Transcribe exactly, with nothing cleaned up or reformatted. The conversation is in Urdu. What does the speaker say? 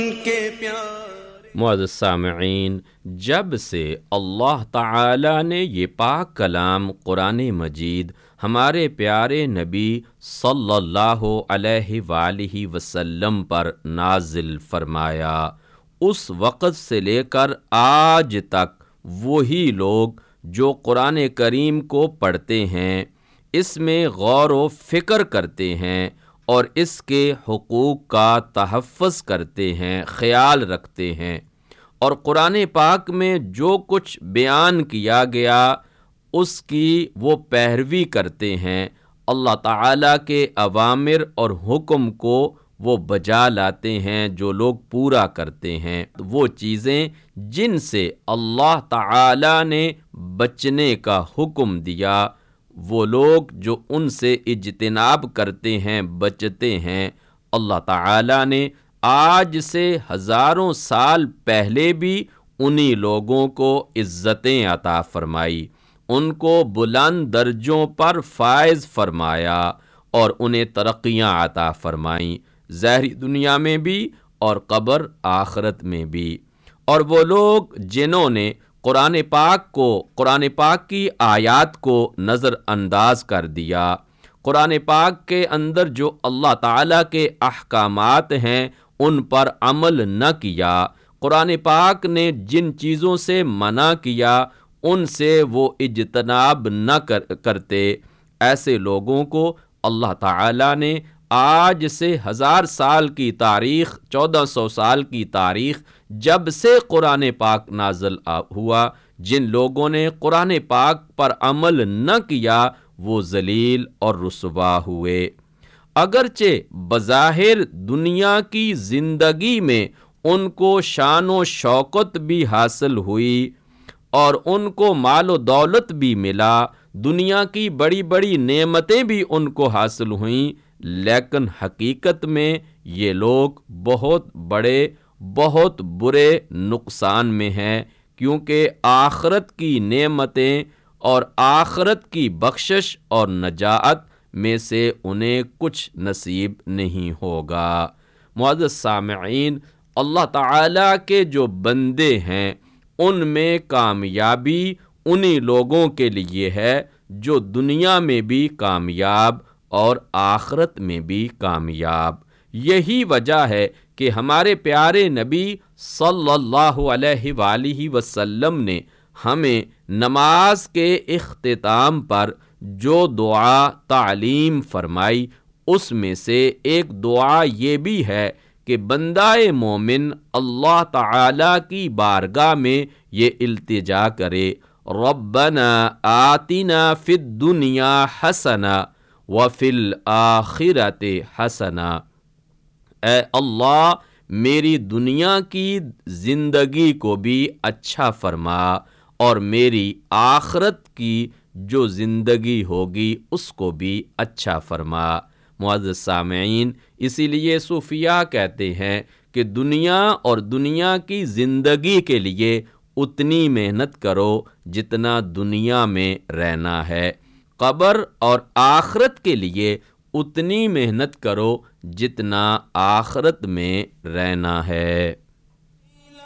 کے پیارے معزز سامعین، جب سے اللہ تعالی نے یہ پاک کلام قرآن مجید ہمارے پیارے نبی صلی اللہ علیہ وآلہ وسلم پر نازل فرمایا، اس وقت سے لے کر آج تک وہی لوگ جو قرآن کریم کو پڑھتے ہیں، اس میں غور و فکر کرتے ہیں اور اس کے حقوق کا تحفظ کرتے ہیں، خیال رکھتے ہیں، اور قرآن پاک میں جو کچھ بیان کیا گیا اس کی وہ پیروی کرتے ہیں، اللہ تعالیٰ کے اوامر اور حکم کو وہ بجا لاتے ہیں، جو لوگ پورا کرتے ہیں وہ چیزیں جن سے اللہ تعالیٰ نے بچنے کا حکم دیا، وہ لوگ جو ان سے اجتناب کرتے ہیں، بچتے ہیں، اللہ تعالیٰ نے آج سے ہزاروں سال پہلے بھی انہی لوگوں کو عزتیں عطا فرمائی، ان کو بلند درجوں پر فائز فرمایا اور انہیں ترقیاں عطا فرمائیں، ظاہری دنیا میں بھی اور قبر آخرت میں بھی۔ اور وہ لوگ جنہوں نے قرآن پاک کو، قرآن پاک کی آیات کو نظر انداز کر دیا، قرآن پاک کے اندر جو اللہ تعالیٰ کے احکامات ہیں ان پر عمل نہ کیا، قرآن پاک نے جن چیزوں سے منع کیا ان سے وہ اجتناب نہ کرتے، ایسے لوگوں کو اللہ تعالیٰ نے آج سے ہزار سال کی تاریخ، چودہ سو سال کی تاریخ جب سے قرآن پاک نازل ہوا، جن لوگوں نے قرآن پاک پر عمل نہ کیا وہ ذلیل اور رسوا ہوئے۔ اگرچہ بظاہر دنیا کی زندگی میں ان کو شان و شوکت بھی حاصل ہوئی اور ان کو مال و دولت بھی ملا، دنیا کی بڑی بڑی نعمتیں بھی ان کو حاصل ہوئیں، لیکن حقیقت میں یہ لوگ بہت بڑے، بہت برے نقصان میں ہیں، کیونکہ آخرت کی نعمتیں اور آخرت کی بخشش اور نجات میں سے انہیں کچھ نصیب نہیں ہوگا۔ معزز سامعین، اللہ تعالیٰ کے جو بندے ہیں ان میں کامیابی انہی لوگوں کے لیے ہے جو دنیا میں بھی کامیاب اور آخرت میں بھی کامیاب۔ یہی وجہ ہے کہ ہمارے پیارے نبی صلی اللہ علیہ وآلہ وسلم نے ہمیں نماز کے اختتام پر جو دعا تعلیم فرمائی اس میں سے ایک دعا یہ بھی ہے کہ بندہ مومن اللہ تعالی کی بارگاہ میں یہ التجا کرے، ربنا آتنا فی الدنیا حسنہ وفی الآخرۃ حسنہ، اے اللہ میری دنیا کی زندگی کو بھی اچھا فرما اور میری آخرت کی جو زندگی ہوگی اس کو بھی اچھا فرما۔ معزز سامعین، اسی لیے صوفیاء کہتے ہیں کہ دنیا اور دنیا کی زندگی کے لیے اتنی محنت کرو جتنا دنیا میں رہنا ہے، قبر اور آخرت کے لیے اتنی محنت کرو جتنا آخرت میں رہنا ہے۔